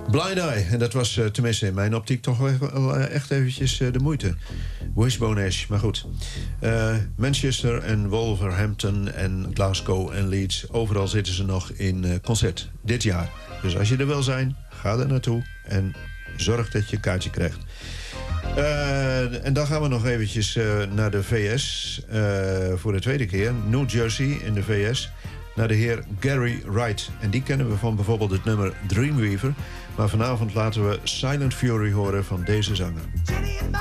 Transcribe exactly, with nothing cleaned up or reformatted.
Blind Eye, en dat was uh, tenminste in mijn optiek toch wel uh, echt eventjes uh, de moeite. Wishbone Ash, maar goed. Uh, Manchester en Wolverhampton en Glasgow en Leeds, overal zitten ze nog in uh, concert dit jaar. Dus als je er wil zijn, ga er naartoe en zorg dat je een kaartje krijgt. Uh, en dan gaan we nog eventjes uh, naar de V S uh, voor de tweede keer. New Jersey in de V S. Naar de heer Gary Wright. En die kennen we van bijvoorbeeld het nummer Dreamweaver. Maar vanavond laten we Silent Fury horen van deze zanger.